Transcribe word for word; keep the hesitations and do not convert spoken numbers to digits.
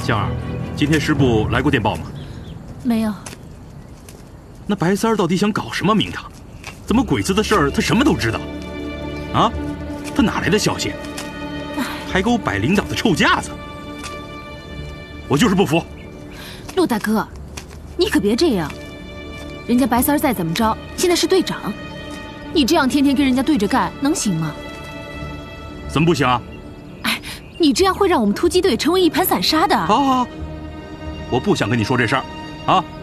香儿，今天师部来过电报吗？ 没有。 那白三儿到底想搞什么名堂？怎么鬼子的事儿他什么都知道？啊，他哪来的消息？还给我摆领导的臭架子！我就是不服。 陆大哥，你可别这样。人家白三儿再怎么着，现在是队长，你这样天天跟人家对着干，能行吗？ 怎么不行啊？ 哎，你这样会让我们突击队成为一盘散沙的。 好好好，我不想跟你说这事儿，啊，